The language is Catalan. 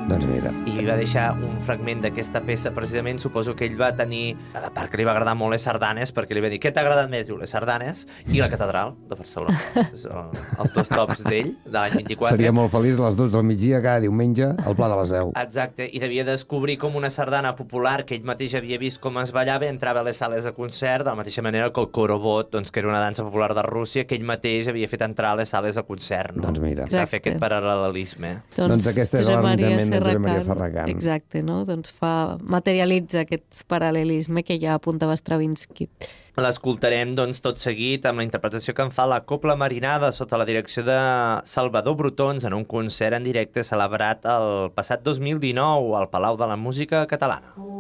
Doncs mira. I va deixar un fragment d'aquesta peça, precisament suposo que ell va tenir, a part que li va agradar molt les sardanes, perquè li va dir, què t'ha agradat més? Diu, les sardanes i la catedral de Barcelona. Són els dos tops d'ell, de l'any 24. Seria molt feliç a les 12 del migdia cada diumenge al Pla de la Seu. Exacte, i devia descobrir com una sardana popular que ell mateix havia vist com es ballava entrava a les sales de concert, de la mateixa manera que el Korobot, doncs, que era una dansa popular de Rússia, que ell mateix havia fet entrar a les sales de concert. No? Doncs mira. Va fer aquest paral·lelisme. Doncs aquesta és l'ermitament de Josep Maria Serracant. Exacte, no? Doncs materialitza aquest paral·lelisme que ja apuntava Stravinsky. L'escoltarem, doncs, tot seguit amb la interpretació que en fa la Cobla Marinada sota la direcció de Salvador Brotons en un concert en directe celebrat el passat 2019 al Palau de la Música Catalana.